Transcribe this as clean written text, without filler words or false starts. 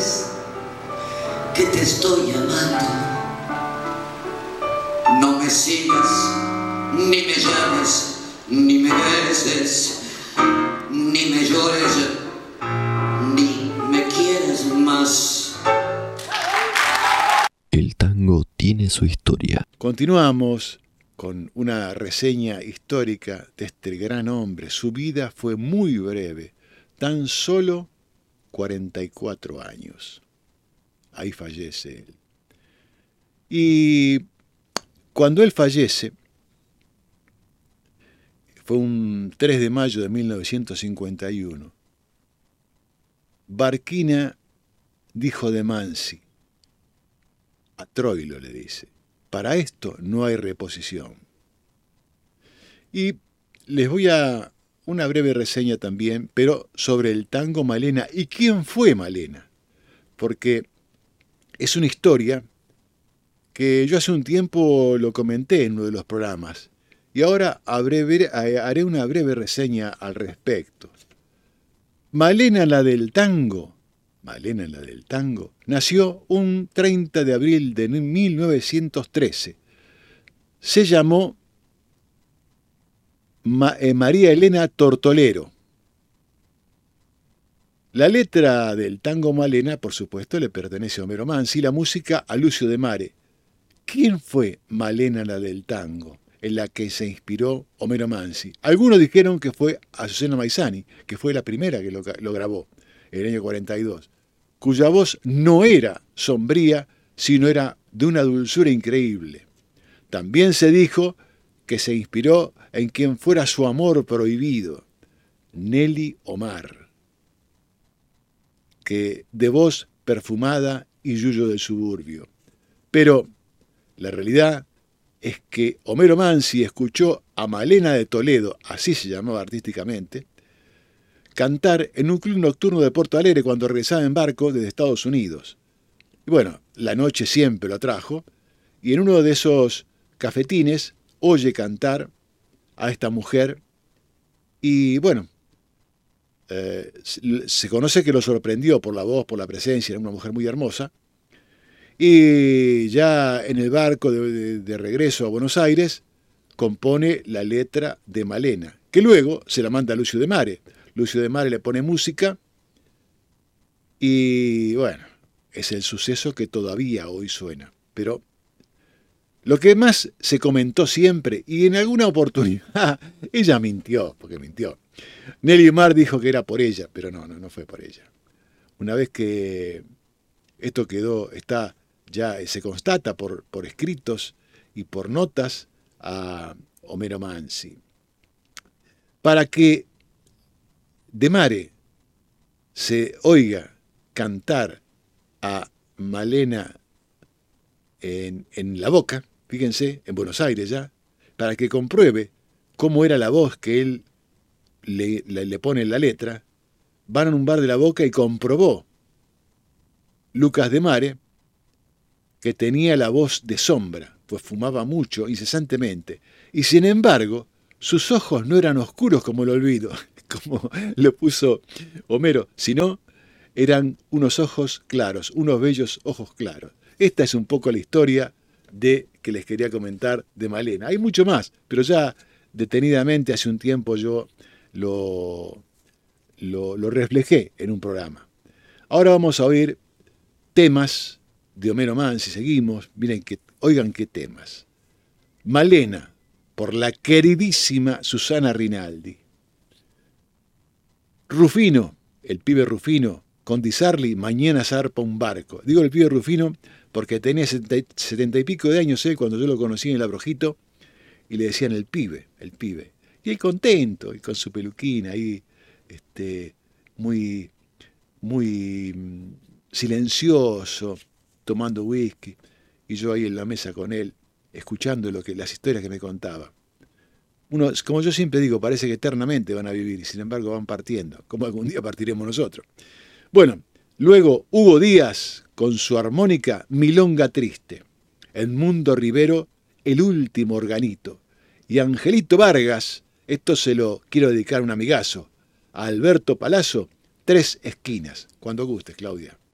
olvides que te estoy llamando. No me sigas, ni me llames, ni me beses, ni me llores, ni me quieras más. El tango tiene su historia. Continuamos con una reseña histórica de este gran hombre. Su vida fue muy breve, tan solo 44 años. Ahí fallece él. Y cuando él fallece, fue un 3 de mayo de 1951, Barquina dijo de Mansi, a Troilo le dice: para esto no hay reposición. Y les voy a una breve reseña también, pero sobre el tango Malena y quién fue Malena, porque es una historia que yo hace un tiempo lo comenté en uno de los programas y ahora haré una breve reseña al respecto. Malena la del tango, nació un 30 de abril de 1913. Se llamó María Elena Tortolero. La letra del tango Malena, por supuesto, le pertenece a Homero Mansi y la música a Lucio de Mare. ¿Quién fue Malena la del tango, en la que se inspiró Homero Mansi? Algunos dijeron que fue Azucena Maizani, que fue la primera que lo grabó en el año 42, cuya voz no era sombría, sino era de una dulzura increíble. También se dijo que se inspiró en quien fuera su amor prohibido, Nelly Omar, que de voz perfumada y yuyo del suburbio. Pero la realidad es que Homero Mansi escuchó a Malena de Toledo, así se llamaba artísticamente, cantar en un club nocturno de Porto Alegre cuando regresaba en barco desde Estados Unidos. Y bueno, la noche siempre lo atrajo, y en uno de esos cafetines oye cantar a esta mujer, y bueno, se conoce que lo sorprendió por la voz, por la presencia, era una mujer muy hermosa, y ya en el barco de regreso a Buenos Aires compone la letra de Malena, que luego se la manda a Lucio de Mare. Lucio de Mare le pone música y bueno, es el suceso que todavía hoy suena. Pero lo que más se comentó siempre, y en alguna oportunidad, ella mintió, porque mintió. Nelly Omar dijo que era por ella, pero no fue por ella. Una vez que esto ya se constata por escritos y por notas a Homero Mansi. Para que de Mare se oiga cantar a Malena en La Boca, fíjense, en Buenos Aires ya, para que compruebe cómo era la voz que él le pone en la letra, van a un bar de La Boca y comprobó Lucas de Mare que tenía la voz de sombra, pues fumaba mucho, incesantemente, y sin embargo, sus ojos no eran oscuros como el olvido, como lo puso Homero, sino eran unos ojos claros, unos bellos ojos claros. Esta es un poco la historia que les quería comentar de Malena. Hay mucho más, pero ya detenidamente hace un tiempo yo lo reflejé en un programa. Ahora vamos a oír temas de Homero Mansi, seguimos, oigan qué temas. Malena, por la queridísima Susana Rinaldi. Rufino, el pibe Rufino, con Di Sarli, mañana zarpa un barco. Digo el pibe Rufino porque tenía 70 y pico de años cuando yo lo conocí en el Abrojito, y le decían el pibe. Y él contento, y con su peluquín ahí, muy silencioso, tomando whisky, y yo ahí en la mesa con él, escuchando las historias que me contaba. Como yo siempre digo, parece que eternamente van a vivir, y sin embargo van partiendo, como algún día partiremos nosotros. Bueno, luego Hugo Díaz, con su armónica Milonga Triste. Edmundo Rivero, El Último Organito. Y Angelito Vargas, esto se lo quiero dedicar a un amigazo, a Alberto Palazzo, Tres Esquinas. Cuando gustes, Claudia.